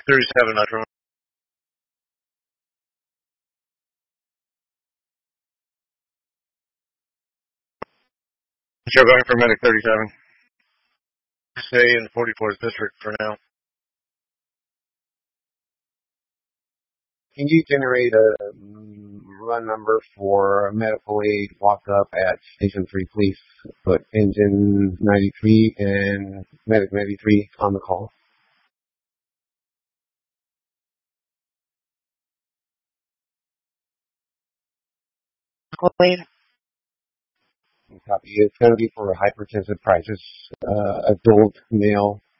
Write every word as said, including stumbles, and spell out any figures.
thirty-seven, Metro. So going for Medic thirty-seven. Stay in the forty-fourth district for now. Can you generate a um, run number for medical aid walk up at Station three, please? Put engine ninety-three and medic ninety-three on the call. Wait. Copy. It's going to be for hypertensive crisis. Uh, adult male,